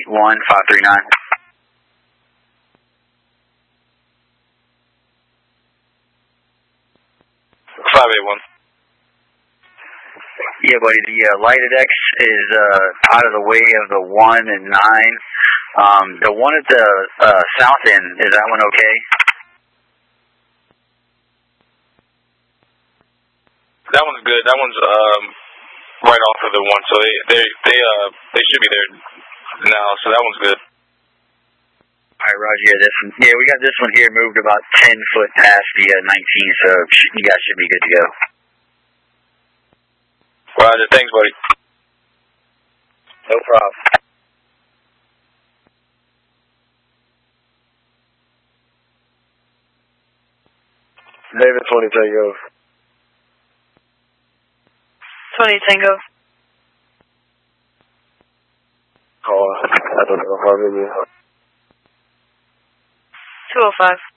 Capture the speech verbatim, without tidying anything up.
eight one five three nine. five eight one. Yeah, buddy, the uh, lighted X is uh, out of the way of the one and nine. Um, the one at the uh, south end, is that one okay? That one's good. That one's um, right off of the one, so they they they uh they should be there now. So that one's good. All right, Roger. Yeah, this one. Yeah, we got this one here moved about ten foot past the uh, nineteen, so you guys should be good to go. Roger. Thanks, buddy. No problem. David twenty Tango. twenty Tango. Oh, I don't know how many. two oh five.